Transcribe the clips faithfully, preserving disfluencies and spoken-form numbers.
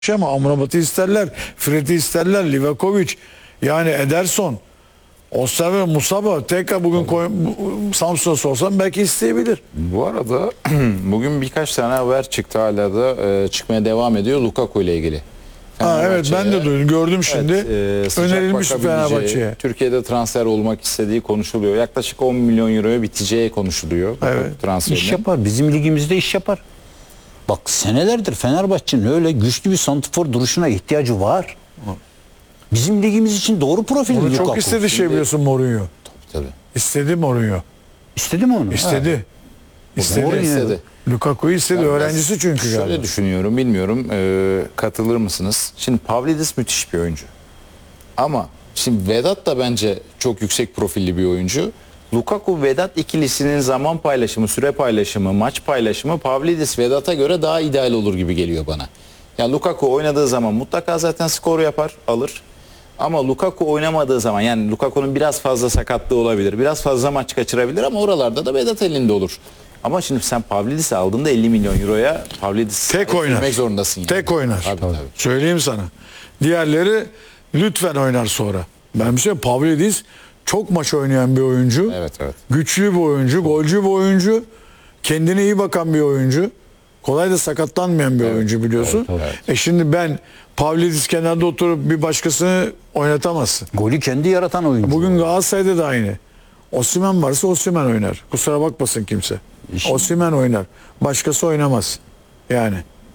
ama Amrabat'ı isterler, Fred'i isterler, Livakovic, yani Ederson, Osterwolde, Musaba tekrar bugün koy, Samsun'a sorsam belki isteyebilir. Bu arada bugün birkaç tane haber çıktı, hala da e, çıkmaya devam ediyor Lukaku ile ilgili. Ha, evet, ben de duydum, gördüm şimdi. Evet, e, önerilmiş Fenerbahçe'ye. Türkiye'de transfer olmak istediği konuşuluyor. Yaklaşık on milyon euroya biteceği konuşuluyor. Evet. Transferine. İş yapar. Bizim ligimizde iş yapar. Bak senelerdir Fenerbahçe'nin öyle güçlü bir santrfor duruşuna ihtiyacı var. Bizim ligimiz için doğru profil Onu Lukaku. çok istedi şey biliyorsun Mourinho. Tabii. İstedi Mourinho. İstedi mi onu? İstedi. Ha. İstedi. Mourinho istedi. Lukaku'yu istedi. Ben Öğrencisi çünkü Şöyle galiba. düşünüyorum, bilmiyorum e, katılır mısınız? Şimdi Pavlidis müthiş bir oyuncu. Ama şimdi Vedat da bence çok yüksek profilli bir oyuncu. Lukaku Vedat ikilisinin zaman paylaşımı, süre paylaşımı, maç paylaşımı Pavlidis Vedat'a göre daha ideal olur gibi geliyor bana. Yani Lukaku oynadığı zaman mutlaka zaten skor yapar, alır. Ama Lukaku oynamadığı zaman, yani Lukaku'nun biraz fazla sakatlığı olabilir, biraz fazla maç kaçırabilir ama oralarda da Vedat elinde olur. Ama şimdi sen Pavlidis'i aldığında elli milyon euroya Pavlidis'i Tek oynar. zorundasın yani. Tek oynar. Tabii, tabii. Söyleyeyim sana. Diğerleri lütfen oynar sonra. Ben bir şey Pavlidis çok maç oynayan bir oyuncu. Evet, evet. Güçlü bir oyuncu, golcü bir oyuncu. Kendine iyi bakan bir oyuncu. Kolay da sakatlanmayan bir Evet, oyuncu biliyorsun. evet, evet. E şimdi ben Pavlidis kenarda oturup bir başkasını oynatamazsın. Golü kendi yaratan oyuncu. Bugün Galatasaray'da da aynı. Osimhen varsa Osimhen oynar. Kusura bakmasın kimse. İşte. Osimhen oynar. Başkası oynamaz. Yani.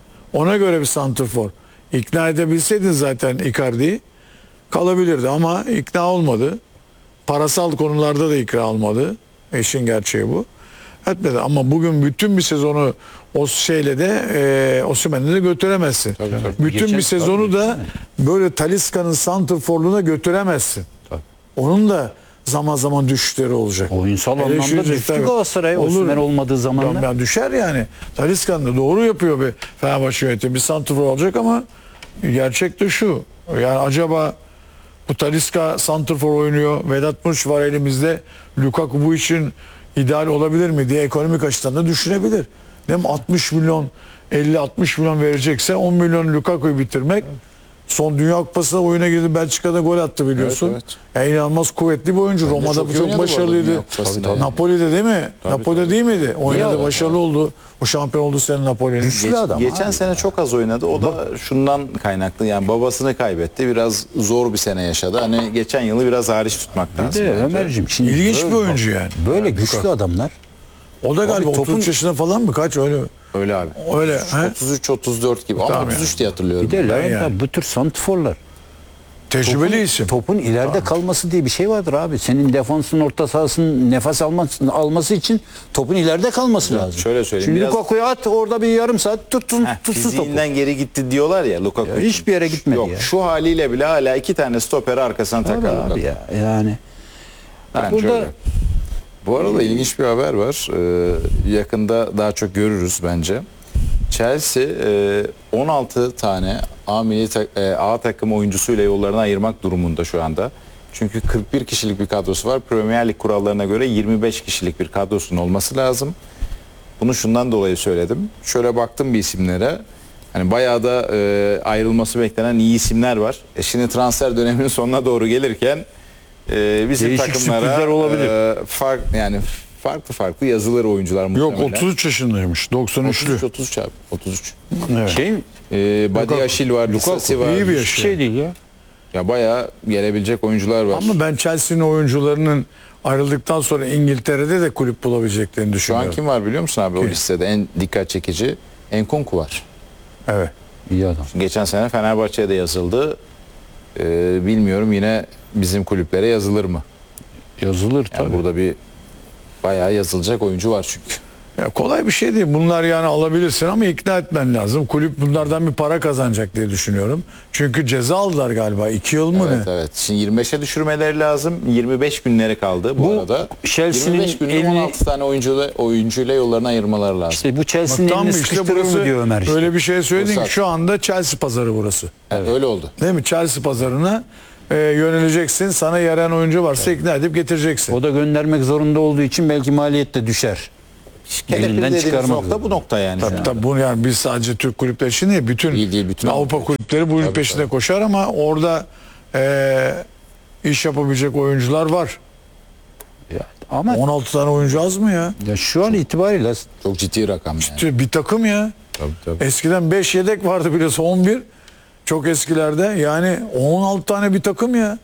Ona göre bir santrfor. İkna edebilseydin zaten Icardi'yi kalabilirdi ama ikna olmadı. Parasal konularda da ikna olmadı. İşin gerçeği bu. Etmedi ama bugün bütün bir sezonu o şeyle de e, Osimhen'le de götüremezsin. Tabii, tabii. Bütün Geçen- bir sezonu tabii, da böyle Talisca'nın santrforluğuna götüremezsin. Tabii. Onun da zaman zaman düşüşleri olacak. Oyunsal anlamda Eleştirecek düştü tabii. Galatasaray Olur. Osimhen olmadığı zamanlar. Ya, ya düşer yani. Taliscan da doğru yapıyor bir Fenerbahçe yönetimi. Bir santrfor olacak ama gerçek de şu. Yani acaba bu Talisca santrfor oynuyor. Vedat Muriç var elimizde. Lukaku bu için ideal olabilir mi diye ekonomik açıdan da düşünebilir. Değil mi? altmış milyon elli altmış milyon verecekse on milyon Lukaku'yu bitirmek. Son Dünya Kupası'nda oyuna girdi. Belçika'da gol attı biliyorsun. Evet, Yani inanılmaz kuvvetli bir oyuncu. Bence Roma'da çok bu iyi çok oynadı bu arada başarılıydı. Dünya Kupası'nda yani. Napoli'de değil mi? Napoli'de tabii. değil miydi? Oynadı, Ya, başarılı oldu. O şampiyon oldu senin Napoli'nin. Güçlü Geç- adam geçen abi. sene çok az oynadı. O da şundan kaynaklı. Yani babasını kaybetti. Biraz zor bir sene yaşadı. Hani geçen yılı biraz hariç tutmak Bir lazım. de bence. Ömerciğim şimdi İlginç böyle, bir oyuncu yani. böyle güçlü adamlar O da galiba topun- otuz üç yaşında falan mı? Kaç öyle? Öyle abi. Öyle. he? otuz üç otuz dört gibi. Ama Tamam otuz üç diye hatırlıyorum. bir de Levent yani. abi, bu tür santrforlar Tecrübeli topun, isim. topun ileride kalması diye bir şey vardır abi. Senin defansın orta sahasının nefes alması, alması için topun ileride kalması lazım. şöyle söyleyeyim, Şimdi biraz- Lukaku'ya at orada bir yarım saat tutsun Heh, tutsun topu. fiziğinden geri gitti diyorlar ya Lukaku. Ya için. hiçbir yere gitmedi Yok, ya. şu haliyle bile hala iki tane stoperi arkasına Tabii takar abi Lukaku. ya yani. Bence Burada- öyle. Bu arada ilginç bir haber var. Ee, yakında daha çok görürüz bence. Chelsea e, on altı tane A, milli ta- e, A takım oyuncusuyla yollarını ayırmak durumunda şu anda. Çünkü kırk bir kişilik bir kadrosu var. Premier Lig kurallarına göre yirmi beş kişilik bir kadrosunun olması lazım. Bunu şundan dolayı söyledim. Şöyle baktım bir isimlere. Hani bayağı da e, ayrılması beklenen iyi isimler var. E şimdi transfer döneminin sonuna doğru gelirken e, bizim Değişik takımlara sürprizler olabilir. e, fark yani farklı farklı yazılır oyuncular Yok muhtemelen. otuz üç yaşındaymış. doksan üçlü. otuz üç otuz üç abi. otuz üç. Evet. Şey E, Badiashile var, Disasi var. iyi bir hiçbir yaşı. şey değil ya. Ya bayağı gelebilecek oyuncular var. Ama ben Chelsea'nin oyuncularının ayrıldıktan sonra İngiltere'de de kulüp bulabileceklerini Şu düşünüyorum. an kim var biliyor musun abi o Kim? listede en dikkat çekici? Enkunku var. Evet. İyi adam. Geçen sene Fenerbahçe'ye de yazıldı. E, bilmiyorum yine bizim kulüplere yazılır mı? Yazılır Yani tabii. burada bir bayağı yazılacak oyuncu var çünkü. Ya kolay bir şey değil. Bunlar yani alabilirsin ama ikna etmen lazım. Kulüp bunlardan bir para kazanacak diye düşünüyorum. Çünkü ceza aldılar galiba. iki yıl mı Evet ne? evet. Şimdi yirmi beşe düşürmeleri lazım. yirmi beş günleri kaldı bu, Bu arada. Chelsea'nin yirmi beş günde elini- on altı tane oyuncuyla, oyuncuyla yollarını ayırmaları lazım. İşte bu Chelsea'nin Tam elini işte sıkıştırır burası mı diyor Ömer işte. öyle bir şey söyledin ki Fırsat. şu anda Chelsea pazarı burası. Evet, öyle oldu. Değil mi? Chelsea pazarına e, yöneleceksin. Sana yarayan oyuncu varsa ikna edip getireceksin. O da göndermek zorunda olduğu için belki maliyet de düşer. kelepir Elinden dediğimiz çıkarmak nokta bu nokta yani. şu Tabii, anda. tabii bunu yani biz sadece Türk kulüpleri için değil, bütün, Değil, değil, bütün Avrupa Avrupa kulüpleri bunun Tabii, peşinde tabii. koşar ama orada eee, iş yapabilecek oyuncular var. Ya, ama on altı tane oyuncu az mı ya? ya şu an itibariyle Çok ciddi rakam yani. İşte bir takım ya. Tabii, tabii. Eskiden beş yedek vardı biliyorsun, on bir. Çok eskilerde yani on altı tane bir takım ya.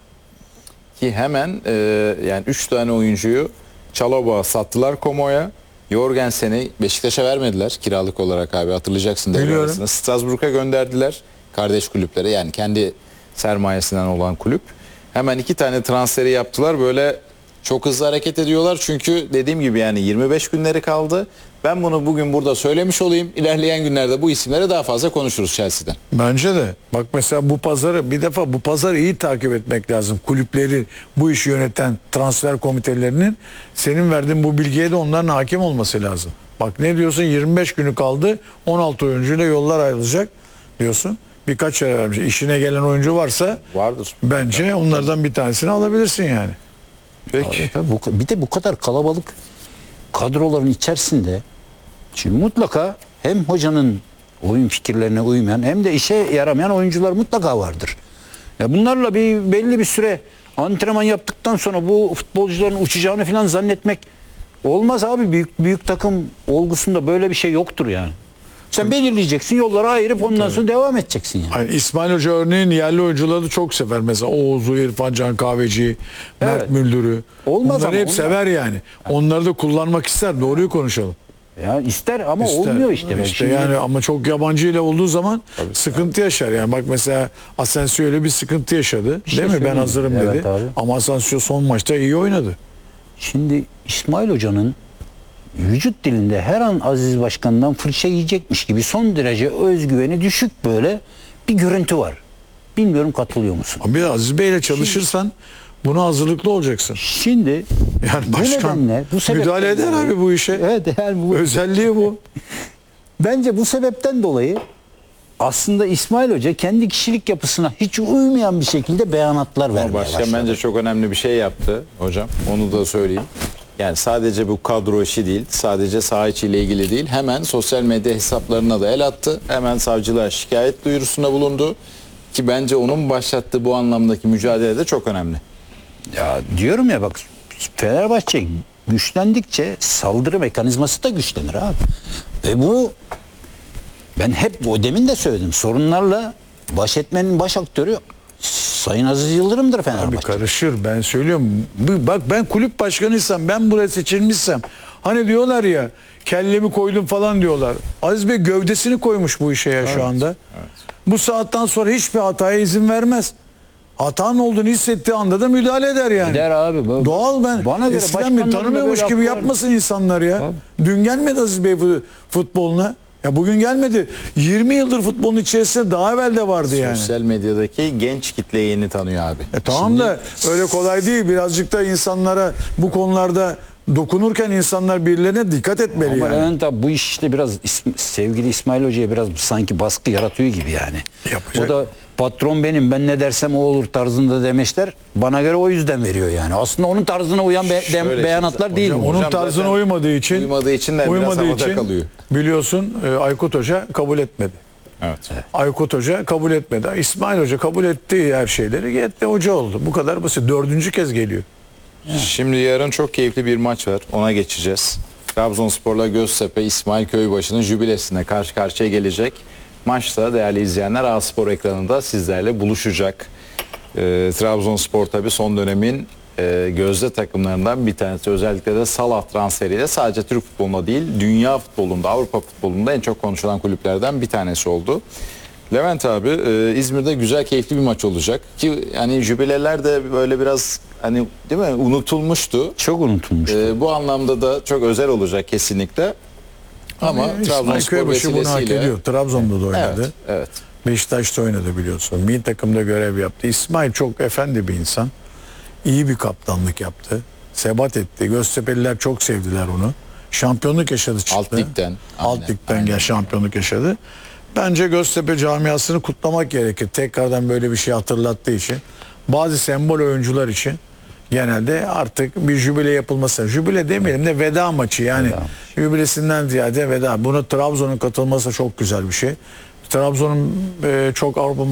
Ki hemen e, yani üç tane oyuncuyu Çaloba'ya sattılar Como'ya. Jorgensen'i Beşiktaş'a vermediler kiralık olarak abi, hatırlayacaksın devre Biliyorum. arasında. Strasbourg'a gönderdiler kardeş kulüplere, yani kendi sermayesinden olan kulüp. Hemen iki tane transferi yaptılar, böyle çok hızlı hareket ediyorlar çünkü dediğim gibi yani yirmi beş günleri kaldı. Ben bunu bugün burada söylemiş olayım. İlerleyen günlerde bu isimlere daha fazla konuşuruz Chelsea'den. Bence de. Bak mesela bu pazarı, bir defa bu pazarı iyi takip etmek lazım. Kulüpleri, bu işi yöneten transfer komitelerinin senin verdiğin bu bilgiye de onların hakim olması lazım. Bak ne diyorsun, yirmi beş günü kaldı, on altı oyuncuyla yollar ayrılacak diyorsun. Birkaç ay vermiş. İşine gelen oyuncu varsa Vardır. bence onlardan bir tanesini alabilirsin yani. Peki. tabii bu- bir de bu kadar kalabalık kadroların içerisinde şimdi mutlaka hem hocanın oyun fikirlerine uymayan hem de işe yaramayan oyuncular mutlaka vardır. Ya bunlarla bir belli bir süre antrenman yaptıktan sonra bu futbolcuların uçacağını falan zannetmek olmaz abi. Büyük büyük takım olgusunda böyle bir şey yoktur yani. Sen belirleyeceksin, yolları ayırıp ondan sonra devam edeceksin yani. Yani İsmail Hoca örneğin yerli oyuncuları da çok sever. Mesela Oğuz'u, İrfan Can Kahveci, Mert Evet. Müldür'ü. Olmaz Onları ama hep onlar- sever yani. Onları da kullanmak ister. Doğruyu konuşalım. Ya ister ama İster. olmuyor işte. Ben İşte şimdi- yani ama çok yabancı ile olduğu zaman sıkıntı yaşar. Yani bak mesela Asensio öyle bir sıkıntı yaşadı. şey değil mi? Ben söyleyeyim mi? hazırım Evet dedi. abi. Ama Asensio son maçta iyi oynadı. Şimdi İsmail Hoca'nın vücut dilinde her an Aziz Başkan'dan fırça yiyecekmiş gibi son derece özgüveni düşük böyle bir görüntü var. Bilmiyorum katılıyor musun? Ama bir Aziz Bey'le çalışırsan buna hazırlıklı olacaksın. Şimdi Yani bu başkan nedenle, bu sebepten müdahale eder dolayı- abi bu işe. Evet, yani bu, Özelliği bu. bence bu sebepten dolayı aslında İsmail Hoca kendi kişilik yapısına hiç uymayan bir şekilde beyanatlar Ama vermeye başkan başladı. bence çok önemli bir şey yaptı hocam. Onu da söyleyeyim. Yani sadece bu kadro işi değil, sadece saha içiyle ilgili değil. Hemen sosyal medya hesaplarına da el attı. Hemen savcılığa şikayet duyurusunda bulundu. Ki bence onun başlattığı bu anlamdaki mücadele de çok önemli. Ya diyorum ya bak, Fenerbahçe güçlendikçe saldırı mekanizması da güçlenir abi. Ve bu ben hep o demin de söyledim. Sorunlarla baş etmenin baş aktörü Sayın Aziz Yıldırım'dır Abi Fenerbahçe. karışır, ben söylüyorum. Bu- Bak ben kulüp başkanıysam, ben buraya seçilmişsem, hani diyorlar ya kellemi koydum falan diyorlar. Aziz Bey gövdesini koymuş bu işe ya şu anda. Bu saatten sonra hiçbir hataya izin vermez. Hatanın olduğunu hissettiği anda da müdahale eder yani. Der abi. Bu- Doğal. Ben Bana göre eskiden bir başkanların da tanımıyormuş böyle gibi hakları var. yapmasın insanlar ya. Dün gelmedi Aziz Bey fu- futboluna. Ya bugün gelmedi. yirmi yıldır futbolun içerisinde daha evvel de vardı yani. Sosyal medyadaki genç kitleyi yeni tanıyor abi. E tamam da öyle kolay değil. Birazcık da insanlara bu konularda dokunurken insanlar birilerine dikkat etmeli Ama yani. Levent abi bu iş işte biraz İsm- sevgili İsmail Hoca'ya biraz sanki baskı yaratıyor gibi yani. Yapacak. O da patron benim, ben ne dersem o olur tarzında demeçler. Bana göre o yüzden veriyor yani. Aslında onun tarzına uyan be- dem- Şöyle beyanatlar şimdi- değil Hocam, bu. Onun Hocam tarzına zaten uymadığı için uymadığı için de biraz havada kalıyor. biliyorsun e, Aykut Hoca kabul etmedi. Evet. Aykut Hoca kabul etmedi. İsmail Hoca kabul ettiği her şeyleri gitti hoca oldu. Bu kadar basit. Dördüncü kez geliyor. Şimdi yarın çok keyifli bir maç var. Ona geçeceğiz. Trabzonspor'la Göztepe İsmail Köybaşı'nın jübilesine karşı karşıya gelecek. Maçta değerli izleyenler A-Spor ekranında sizlerle buluşacak. Ee, Trabzonspor tabii son dönemin e, gözde takımlarından bir tanesi. Özellikle de Salah transferiyle sadece Türk futbolunda değil, dünya futbolunda, Avrupa futbolunda en çok konuşulan kulüplerden bir tanesi oldu. Levent abi, e, İzmir'de güzel, keyifli bir maç olacak ki yani jübileler de böyle biraz hani değil mi unutulmuştu. Çok unutulmuş. E, bu anlamda da çok özel olacak kesinlikle. Ama İsmail Trabzonspor Köybaşı bunu hak vesilesiyle ediyor. Trabzon'da da oynadı. evet, evet. Beşiktaş'ta oynadı biliyorsun. Milli takımda görev yaptı. İsmail çok efendi bir insan. İyi bir kaptanlık yaptı. Sebat etti. Göztepe'liler çok sevdiler onu. Şampiyonluk yaşadı çıktı. Alt ligden. Alt Aynen, ligden aynen. gel şampiyonluk yaşadı. Bence Göztepe camiasını kutlamak gerekir. Tekrardan böyle bir şey hatırlattığı için. Bazı sembol oyuncular için genelde artık bir jübile yapılması. Jübile demeyelim de veda maçı yani. Veda maçı. Jübilesinden ziyade veda. Buna Trabzon'un katılması çok güzel bir şey. Trabzon'un e, çok Avrupa